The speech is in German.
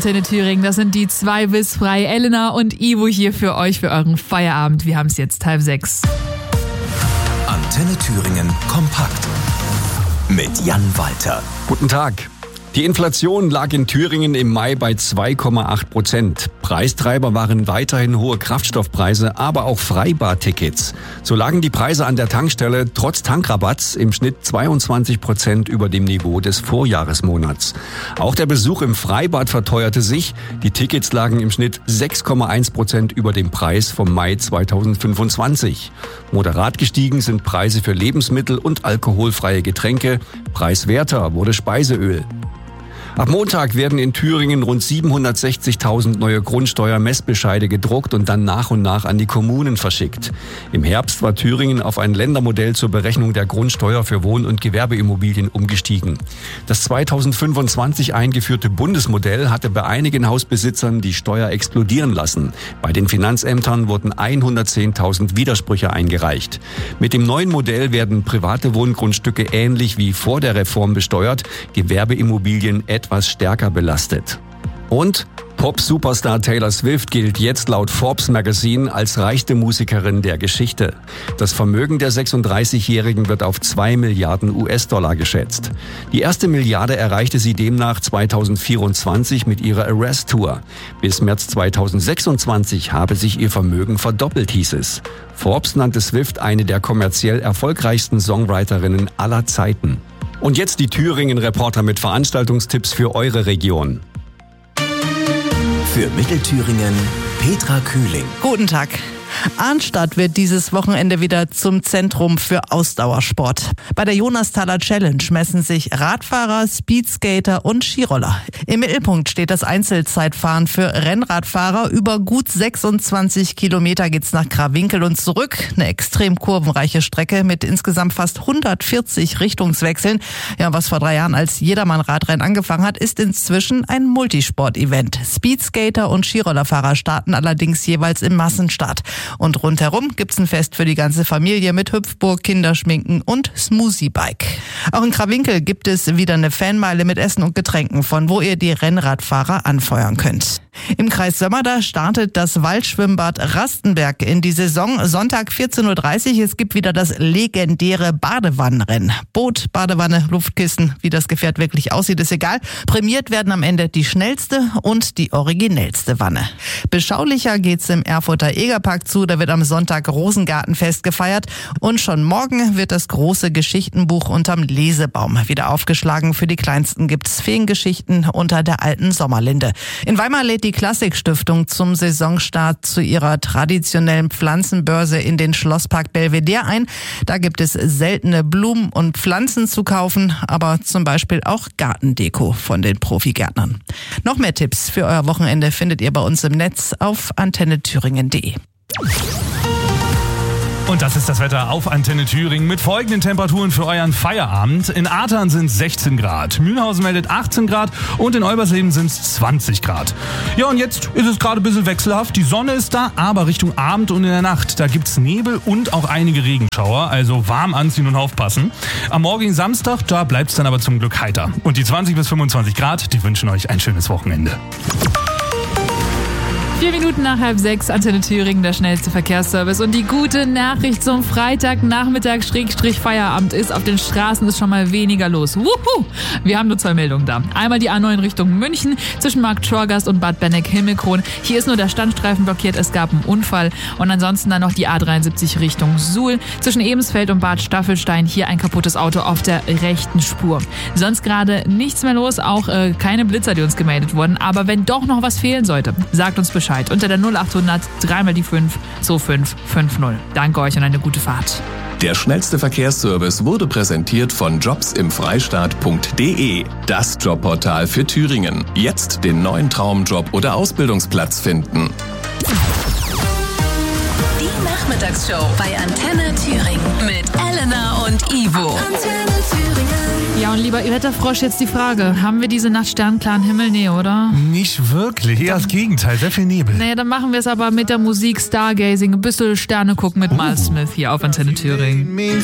Antenne Thüringen. Das sind die 2 bis frei. Elena und Ivo hier für euch für euren Feierabend. Wir haben es jetzt 5:30. Antenne Thüringen kompakt mit Jan Walter. Guten Tag. Die Inflation lag in Thüringen im Mai bei 2,8%. Preistreiber waren weiterhin hohe Kraftstoffpreise, aber auch Freibadtickets. So lagen die Preise an der Tankstelle trotz Tankrabatts im Schnitt 22% über dem Niveau des Vorjahresmonats. Auch der Besuch im Freibad verteuerte sich. Die Tickets lagen im Schnitt 6,1% über dem Preis vom Mai 2025. Moderat gestiegen sind Preise für Lebensmittel und alkoholfreie Getränke. Preiswerter wurde Speiseöl. Ab Montag werden in Thüringen rund 760.000 neue Grundsteuer-Messbescheide gedruckt und dann nach und nach an die Kommunen verschickt. Im Herbst war Thüringen auf ein Ländermodell zur Berechnung der Grundsteuer für Wohn- und Gewerbeimmobilien umgestiegen. Das 2025 eingeführte Bundesmodell hatte bei einigen Hausbesitzern die Steuer explodieren lassen. Bei den Finanzämtern wurden 110.000 Widersprüche eingereicht. Mit dem neuen Modell werden private Wohngrundstücke ähnlich wie vor der Reform besteuert, Gewerbeimmobilien etwas stärker belastet. Und Pop-Superstar Taylor Swift gilt jetzt laut Forbes Magazine als reichste Musikerin der Geschichte. Das Vermögen der 36-Jährigen wird auf 2 Milliarden US-Dollar geschätzt. Die erste Milliarde erreichte sie demnach 2024 mit ihrer Eras Tour. Bis März 2026 habe sich ihr Vermögen verdoppelt, hieß es. Forbes nannte Swift eine der kommerziell erfolgreichsten Songwriterinnen aller Zeiten. Und jetzt die Thüringen-Reporter mit Veranstaltungstipps für eure Region. Für Mittelthüringen Petra Kühling. Guten Tag. Arnstadt wird dieses Wochenende wieder zum Zentrum für Ausdauersport. Bei der Jonasthaler Challenge messen sich Radfahrer, Speedskater und Skiroller. Im Mittelpunkt steht das Einzelzeitfahren für Rennradfahrer. Über gut 26 Kilometer geht's nach Krawinkel und zurück. Eine extrem kurvenreiche Strecke mit insgesamt fast 140 Richtungswechseln. Ja, was vor 3 Jahren als Jedermann-Radrennen angefangen hat, ist inzwischen ein Multisport-Event. Speedskater und Skirollerfahrer starten allerdings jeweils im Massenstart. Und rundherum gibt's ein Fest für die ganze Familie mit Hüpfburg, Kinderschminken und Smoothie-Bike. Auch in Krawinkel gibt es wieder eine Fanmeile mit Essen und Getränken, von wo ihr die Rennradfahrer anfeuern könnt. Im Kreis Sömmerda startet das Waldschwimmbad Rastenberg in die Saison. Sonntag 14.30 Uhr. Es gibt wieder das legendäre Badewannenrennen. Boot, Badewanne, Luftkissen, wie das Gefährt wirklich aussieht, ist egal. Prämiert werden am Ende die schnellste und die originellste Wanne. Beschaulicher geht's im Erfurter Egerpark zu. Da wird am Sonntag Rosengartenfest gefeiert. Und schon morgen wird das große Geschichtenbuch unterm Lesebaum wieder aufgeschlagen. Für die Kleinsten gibt's Feengeschichten unter der alten Sommerlinde. In Weimar lädt die Klassikstiftung zum Saisonstart zu ihrer traditionellen Pflanzenbörse in den Schlosspark Belvedere ein. Da gibt es seltene Blumen und Pflanzen zu kaufen, aber zum Beispiel auch Gartendeko von den Profigärtnern. Noch mehr Tipps für euer Wochenende findet ihr bei uns im Netz auf antennethüringen.de. Und das ist das Wetter auf Antenne Thüringen mit folgenden Temperaturen für euren Feierabend. In Ahrtal sind es 16 Grad, Mühlhausen meldet 18 Grad und in Olbersleben sind es 20 Grad. Ja, und jetzt ist es gerade ein bisschen wechselhaft. Die Sonne ist da, aber Richtung Abend und in der Nacht, da gibt's Nebel und auch einige Regenschauer, also warm anziehen und aufpassen. Am morgigen Samstag, da bleibt's dann aber zum Glück heiter. Und die 20 bis 25 Grad, die wünschen euch ein schönes Wochenende. 4 Minuten nach 5:30, Antenne Thüringen, der schnellste Verkehrsservice. Und die gute Nachricht zum Freitagnachmittag /Feierabend ist, auf den Straßen ist schon mal weniger los. Wuhu! Wir haben nur 2 Meldungen da. Einmal die A9 Richtung München zwischen Markt-Schorgast und Bad Benneck-Himmelkron. Hier ist nur der Standstreifen blockiert, es gab einen Unfall. Und ansonsten dann noch die A73 Richtung Suhl zwischen Ebensfeld und Bad Staffelstein. Hier ein kaputtes Auto auf der rechten Spur. Sonst gerade nichts mehr los, auch keine Blitzer, die uns gemeldet wurden. Aber wenn doch noch was fehlen sollte, sagt uns Bescheid. Unter der 0800 3 die 5 2550. Danke euch und eine gute Fahrt. Der schnellste Verkehrsservice wurde präsentiert von jobsimfreistaat.de, das Jobportal für Thüringen. Jetzt den neuen Traumjob oder Ausbildungsplatz finden. Die Nachmittagsshow bei Antenne Thüringen mit Elena und Ivo. Antenne Thüringen. Ja, und lieber Wetterfrosch, jetzt die Frage. Haben wir diese Nacht sternklaren Himmel? Nee, oder? Nicht wirklich, eher das Gegenteil, sehr viel Nebel. Naja, dann machen wir es aber mit der Musik Stargazing. Ein bisschen Sterne gucken mit Miles Smith hier auf Antenne Thüringen.